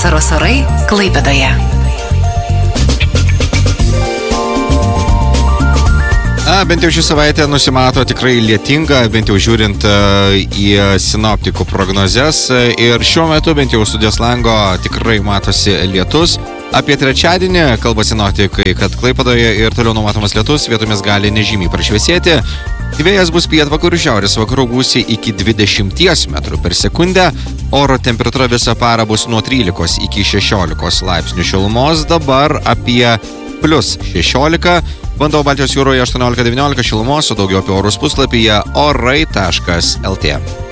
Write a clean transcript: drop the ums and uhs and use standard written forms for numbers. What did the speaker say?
Vasaros orai Klaipėdoje. Bent jau šį savaitę nusimato tikrai lietinga, bent jau žiūrint į sinoptikų prognozes. Ir šiuo metu bent jau studijos lango tikrai matosi lietus. Apie trečiadienį kalba sinoptikai, kad Klaipėdoje ir toliau numatomas lietus, vietomis gali nežymiai prašviesėti. Vėjas bus pietvakarių šiaurės vakarų gūsiai iki 20 metrų per sekundę. Oro temperatūra visą parą bus nuo 13 iki 16 laipsnių šilumos, dabar apie plus 16. Vanduo Baltijos jūroje 18-19 šilumos, o daugiau apie orus puslapyje orai.lt.